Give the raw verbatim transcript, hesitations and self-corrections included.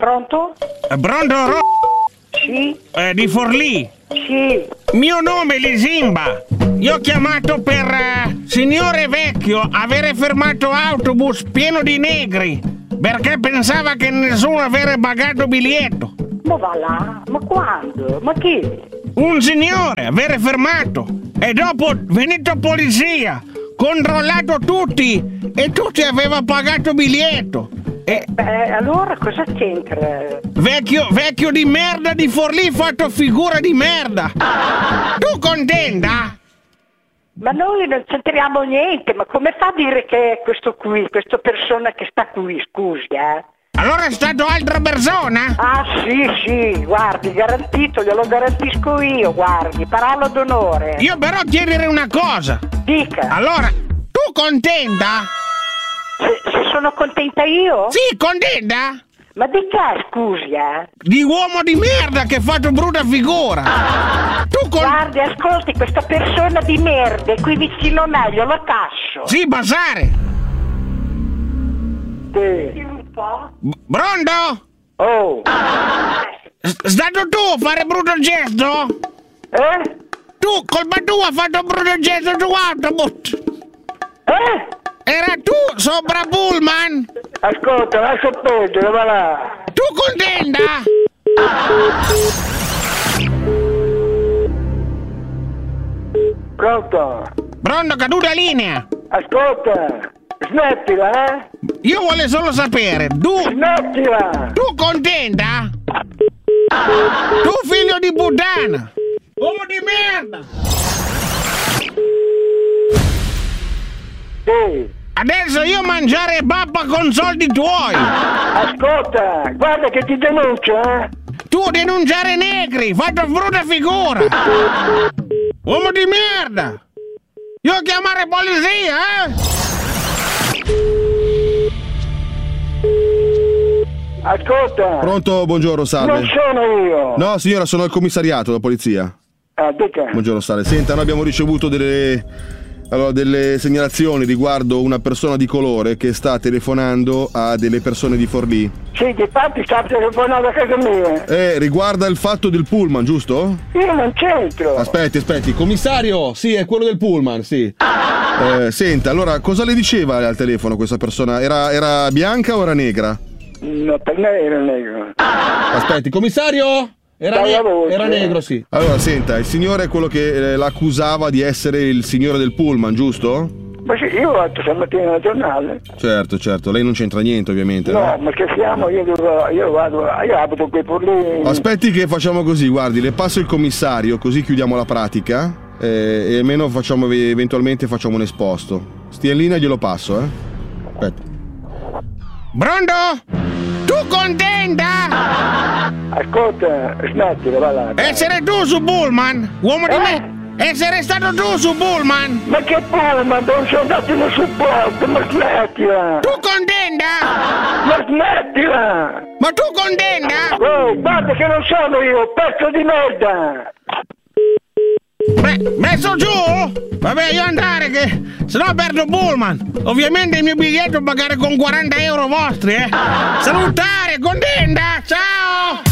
Pronto? Eh, pronto? Ro- Sì? eh, di Forlì. Sì. Mio nome è Lisimba. Io ho chiamato per eh, signore vecchio avere fermato autobus pieno di negri perché pensava che nessuno avrebbe pagato biglietto. Ma va là? Ma quando? Ma chi? Un signore avere fermato e dopo venuto polizia, controllato tutti e tutti avevano pagato biglietto. E Beh, allora cosa c'entra? vecchio, vecchio di merda di Forlì fatto figura di merda. Tu contenta? Ma noi non c'entriamo niente, ma come fa a dire che è questo qui, questa persona che sta qui, scusi, eh? Allora è stato altra persona? Ah sì, sì, guardi, garantito, glielo garantisco io, guardi, parola d'onore. Io però chiedere una cosa. Dica, Allora, tu contenta? se, se sono contenta io? Sì, contenta? Ma di che, scusi, eh? Di uomo di merda che ha fatto brutta figura. Tu con... Guardi, ascolti, questa persona di merda è qui vicino a me, glielo tasso. Sì, passare. Sì. Un po'? B- Pronto? Oh, S- Stato tu a fare brutto gesto? eh? Tu, colpa tua, hai fatto un brutto gesto su autobus. Eh? Era tu sopra Pullman. Ascolta, lascia perdere, va là. Tu contenta? Pronto? Pronto, caduta linea. Ascolta, smettila, eh? Io voglio solo sapere, tu, Smettila! tu contenta? Tu figlio di puttana. Uomo di merda. Sì. Adesso io mangiare pappa con soldi tuoi. Ascolta, guarda che ti denuncio, eh? Tu denunciare negri, fatto brutta figura. Uomo di merda. Io chiamare polizia, eh? Ascolta! Pronto, buongiorno, salve. Non sono io! No, signora, sono al commissariato della polizia. Ah, dica. Buongiorno, salve. Senta, noi abbiamo ricevuto delle, allora, delle segnalazioni riguardo una persona di colore che sta telefonando a delle persone di Forlì. Sì, di fatti sta telefonando a casa mia. Eh, riguarda il fatto del pullman, giusto? Io non c'entro. Aspetti, aspetti. Commissario, sì, è quello del pullman, sì. Eh, senta, allora, cosa le diceva al telefono questa persona? Era, era bianca o era negra? No, per me era negro. Aspetti, commissario? Era, Dalla ne- voce. era negro, sì. Allora, senta, il signore è quello che eh, l'accusava di essere il signore del pullman, giusto? Ma sì, io ho fatto stamattina al giornale. Certo, certo, lei non c'entra niente, ovviamente. No, No? ma che siamo? Io, devo, io vado, io abito qui per lì. Aspetti che facciamo così, guardi, le passo il commissario, così chiudiamo la pratica eh, e almeno facciamo, eventualmente facciamo un esposto. Stia in linea, glielo passo, eh. Aspetta. Pronto? Tu contenta? Ascolta, smettila, va là. Essere tu su Pullman? Uomo di Eh? me? Essere stato tu su Pullman? Ma che pullman, non sono andato in supporto, ma smettila! Tu contenta? Ma smettila! Ma tu contenta? Oh, guarda che non sono io, pezzo di merda! Beh, messo giù? Vabbè, io andare che sennò perdo Pullman. Ovviamente il mio biglietto pagare con quaranta euro vostri, eh. Salutare, contenta, ciao!